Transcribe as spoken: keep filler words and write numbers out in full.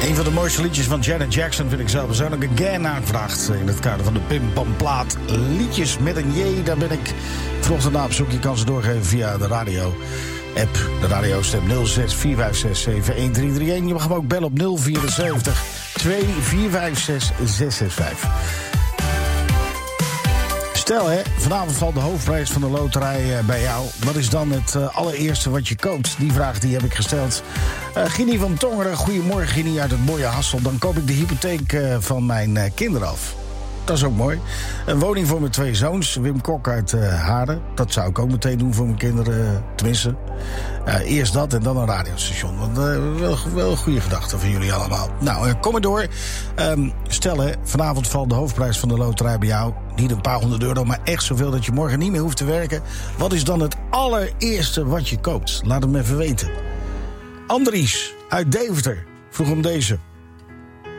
Een van de mooiste liedjes van Janet Jackson vind ik zelf persoonlijk Again aangevraagd. In het kader van de Pim Pam Plaat. Liedjes met een J, daar ben ik vanochtend naar op zoek. Je kan ze doorgeven via de radio app. De radio stem nul zes vier vijf zes zeven een drie drie een. Je mag hem ook bellen op nul vierenzeventig twee vier vijf zes zes zes vijf. Stel hè, vanavond valt de hoofdprijs van de loterij bij jou. Wat is dan het uh, allereerste wat je koopt? Die vraag die heb ik gesteld. Uh, Gini van Tongeren, goedemorgen Gini uit het mooie Hassel. Dan koop ik de hypotheek uh, van mijn uh, kinderen af. Dat is ook mooi. Een woning voor mijn twee zoons. Wim Kok uit uh, Haarden. Dat zou ik ook meteen doen voor mijn kinderen. Uh, tenminste. Uh, eerst dat en dan een radiostation. Want uh, wel, wel een goede gedachte van jullie allemaal. Nou, uh, kom maar door. Um, stel hè, vanavond valt de hoofdprijs van de loterij bij jou. Niet een paar honderd euro, maar echt zoveel dat je morgen niet meer hoeft te werken. Wat is dan het allereerste wat je koopt? Laat het me even weten. Andries uit Deventer vroeg om deze.